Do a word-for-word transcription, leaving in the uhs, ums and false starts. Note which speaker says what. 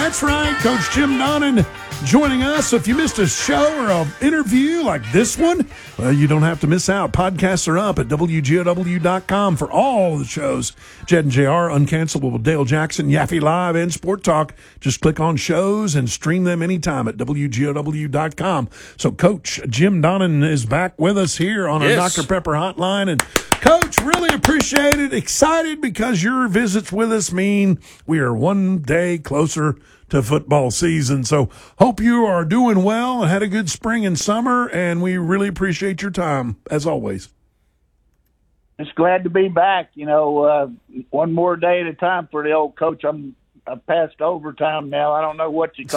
Speaker 1: That's right, Coach Jim Donnan joining us. So if you missed a show or an interview like this one, well, you don't have to miss out. Podcasts are up at W G O W dot com for all the shows. Jed and J R, Uncancelable with Dale Jackson, Yaffe Live, and Sport Talk. Just click on shows and stream them anytime at W G O W dot com. So Coach Jim Donnan is back with us here on our
Speaker 2: Yes.
Speaker 1: Doctor Pepper hotline. And Coach, really appreciate it. Excited because your visits with us mean we are one day closer to football season. So hope you are doing well and had a good spring and summer, and we really appreciate your time, as always.
Speaker 3: Just glad to be back. You know, uh, one more day at a time for the old coach. I'm, I'm past overtime now. I don't know what you call